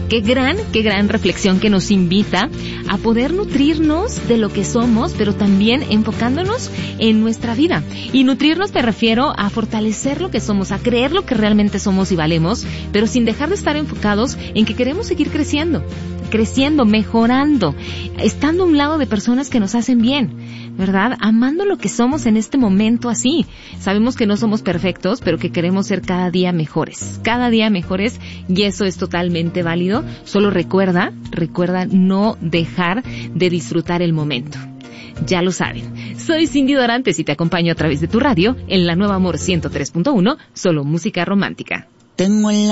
Qué gran reflexión que nos invita a poder nutrirnos de lo que somos, pero también enfocándonos en nuestra vida. Y nutrirnos me refiero a fortalecer lo que somos, a creer lo que realmente somos y valemos, pero sin dejar de estar enfocados en que queremos seguir creciendo, mejorando, estando a un lado de personas que nos hacen bien, ¿verdad? Amando lo que somos en este momento así. Sabemos que no somos perfectos, pero que queremos ser cada día mejores, y eso es totalmente válido. Solo recuerda no dejar de disfrutar el momento. Ya lo saben. Soy Cindy Dorantes y te acompaño a través de tu radio en la Nueva Amor 103.1, solo música romántica. Tengo